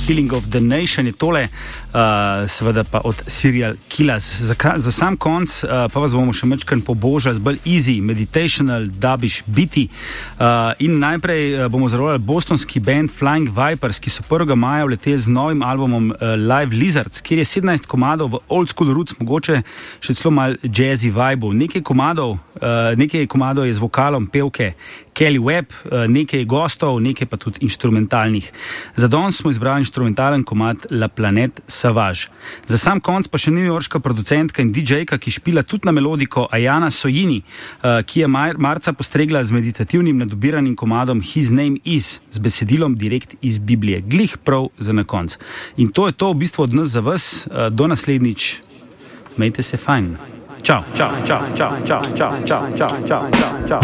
Killing of the Nation je tole, seveda pa od Serial Killers. Za sam konc pa vas bomo še mečkan pobožali z bolj easy, meditational, dabiš biti. In najprej bomo zarolali bostonski band Flying Vipers, ki so 1. maja vleteli z novim albumom Live Lizards, kjer je 17 komadov v old school roots, mogoče še celo mal jazzy vibe. Nekaj komadov je z vokalom pevke Kelly Webb, nekaj gostov, nekaj pa tudi inštrumentalnih. Za danes smo izbrali inštrumentalen komad La Planète Sauvage. Za sam konc pa še newyorška producentka in DJ-ka, ki špila tudi na melodiko, Ayana Soyini, ki je marca postregla z meditativnim nadobiranim komadom His Name Is, z besedilom direkt iz Biblije. Glih prav za na konc. In to je to v bistvu od nas za vas. Do naslednjič. Majte se fajn. Čau, čau, čau, čau, čau, čau, čau, čau, čau, čau.